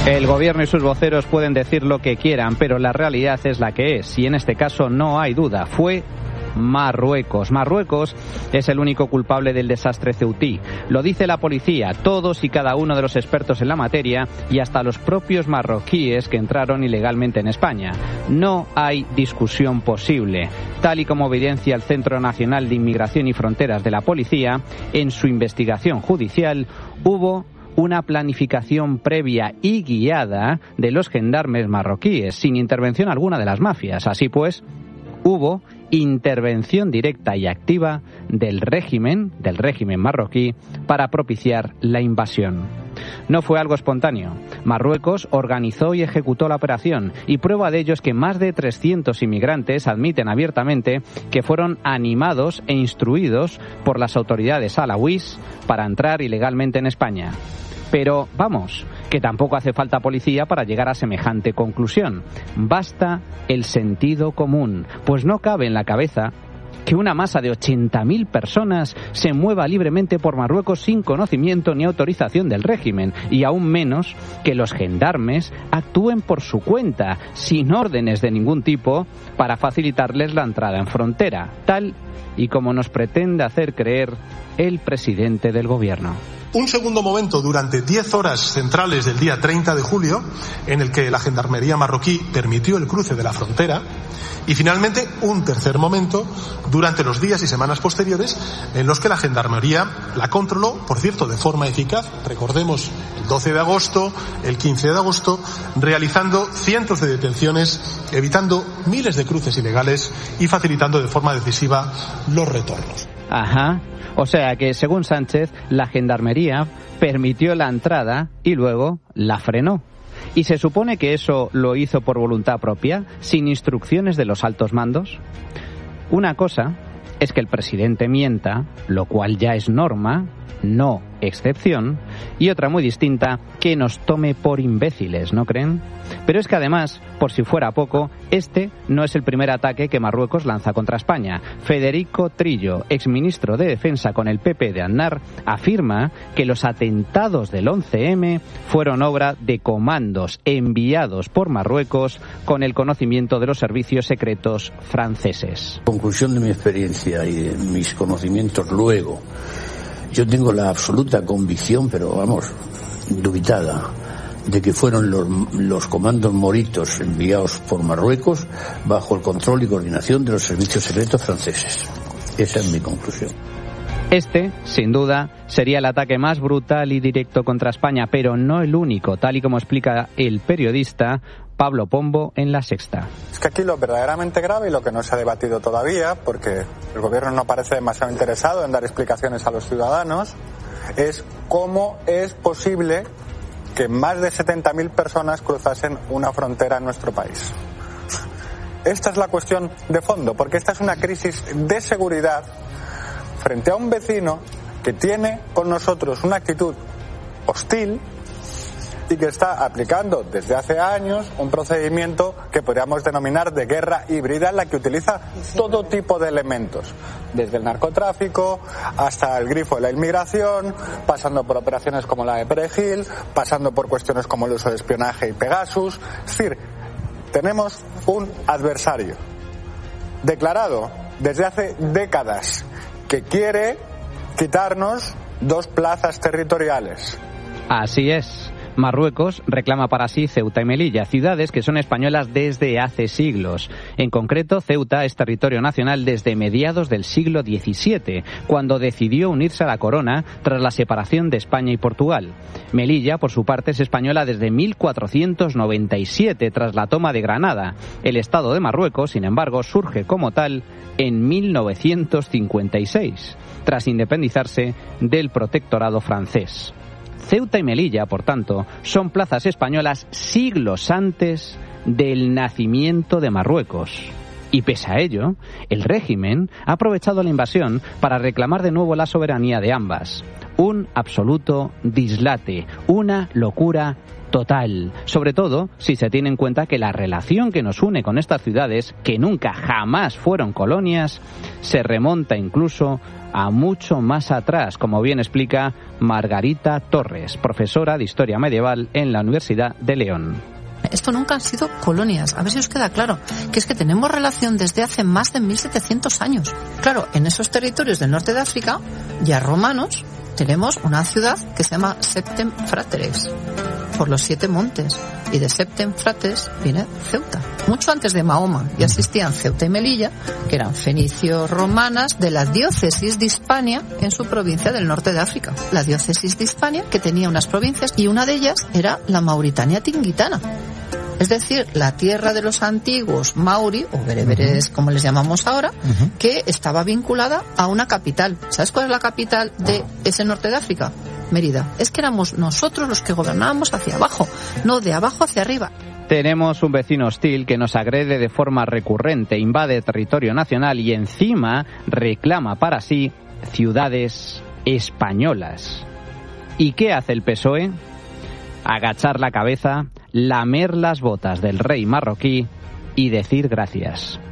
El gobierno y sus voceros pueden decir lo que quieran, pero la realidad es la que es, y en este caso no hay duda, fue Marruecos. Marruecos es el único culpable del desastre ceutí. Lo dice la policía, todos y cada uno de los expertos en la materia y hasta los propios marroquíes que entraron ilegalmente en España. No hay discusión posible. Tal y como evidencia el Centro Nacional de Inmigración y Fronteras de la Policía, en su investigación judicial hubo una planificación previa y guiada de los gendarmes marroquíes, sin intervención alguna de las mafias. Así pues, hubo intervención directa y activa del régimen marroquí para propiciar la invasión. No fue algo espontáneo. Marruecos organizó y ejecutó la operación, y prueba de ello es que más de 300 inmigrantes admiten abiertamente que fueron animados e instruidos por las autoridades alawís para entrar ilegalmente en España. Pero, vamos, que tampoco hace falta policía para llegar a semejante conclusión. Basta el sentido común, pues no cabe en la cabeza que una masa de 80.000 personas se mueva libremente por Marruecos sin conocimiento ni autorización del régimen, y aún menos que los gendarmes actúen por su cuenta, sin órdenes de ningún tipo, para facilitarles la entrada en frontera, tal y como nos pretende hacer creer el presidente del gobierno. Un segundo momento durante 10 horas centrales del día 30 de julio, en el que la gendarmería marroquí permitió el cruce de la frontera, y finalmente un tercer momento durante los días y semanas posteriores en los que la gendarmería la controló, por cierto, de forma eficaz. Recordemos el 12 de agosto, el 15 de agosto, realizando cientos de detenciones, evitando miles de cruces ilegales y facilitando de forma decisiva los retornos. Ajá. O sea que, según Sánchez, la gendarmería permitió la entrada y luego la frenó. ¿Y se supone que eso lo hizo por voluntad propia, sin instrucciones de los altos mandos? Una cosa es que el presidente mienta, lo cual ya es norma, no excepción, y otra muy distinta, que nos tome por imbéciles, ¿no creen? Pero es que además, por si fuera poco, este no es el primer ataque que Marruecos lanza contra España. Federico Trillo, exministro de Defensa con el PP de Aznar, afirma que los atentados del 11M fueron obra de comandos enviados por Marruecos con el conocimiento de los servicios secretos franceses. Conclusión de mi experiencia y de mis conocimientos luego, yo tengo la absoluta convicción, pero vamos, indubitada, de que fueron los comandos moritos enviados por Marruecos bajo el control y coordinación de los servicios secretos franceses. Esa es mi conclusión. Este, sin duda, sería el ataque más brutal y directo contra España, pero no el único, tal y como explica el periodista Pablo Pombo en La Sexta. Es que aquí lo verdaderamente grave y lo que no se ha debatido todavía, porque el gobierno no parece demasiado interesado en dar explicaciones a los ciudadanos, es cómo es posible que más de 70.000 personas cruzasen una frontera en nuestro país. Esta es la cuestión de fondo, porque esta es una crisis de seguridad frente a un vecino que tiene con nosotros una actitud hostil y que está aplicando desde hace años un procedimiento que podríamos denominar de guerra híbrida, en la que utiliza todo tipo de elementos, desde el narcotráfico hasta el grifo de la inmigración, pasando por operaciones como la de Perejil, pasando por cuestiones como el uso de espionaje y Pegasus. Es decir, tenemos un adversario declarado desde hace décadas que quiere quitarnos 2 plazas territoriales. Así es. Marruecos reclama para sí Ceuta y Melilla, ciudades que son españolas desde hace siglos. En concreto, Ceuta es territorio nacional desde mediados del siglo XVII, cuando decidió unirse a la corona tras la separación de España y Portugal. Melilla, por su parte, es española desde 1497, tras la toma de Granada. El Estado de Marruecos, sin embargo, surge como tal en 1956, tras independizarse del protectorado francés. Ceuta y Melilla, por tanto, son plazas españolas siglos antes del nacimiento de Marruecos. Y pese a ello, el régimen ha aprovechado la invasión para reclamar de nuevo la soberanía de ambas. Un absoluto dislate, una locura total, sobre todo si se tiene en cuenta que la relación que nos une con estas ciudades, que nunca jamás fueron colonias, se remonta incluso a mucho más atrás, como bien explica Margarita Torres, profesora de Historia Medieval en la Universidad de León. Esto nunca han sido colonias. A ver si os queda claro, que es que tenemos relación desde hace más de 1700 años. Claro, en esos territorios del norte de África, ya romanos, tenemos una ciudad que se llama Septem Fratres, por los 7 montes. Y de Septem Fratres viene Ceuta. Mucho antes de Mahoma ya existían Ceuta y Melilla, que eran fenicios romanas de la diócesis de Hispania en su provincia del norte de África. La diócesis de Hispania, que tenía unas provincias, y una de ellas era la Mauritania Tingitana. Es decir, la tierra de los antiguos mauri, o bereberes como les llamamos ahora, que estaba vinculada a una capital. ¿Sabes cuál es la capital de ese norte de África? Mérida. Es que éramos nosotros los que gobernábamos hacia abajo, no de abajo hacia arriba. Tenemos un vecino hostil que nos agrede de forma recurrente, invade territorio nacional y encima reclama para sí ciudades españolas. ¿Y qué hace el PSOE? Agachar la cabeza, lamer las botas del rey marroquí y decir gracias.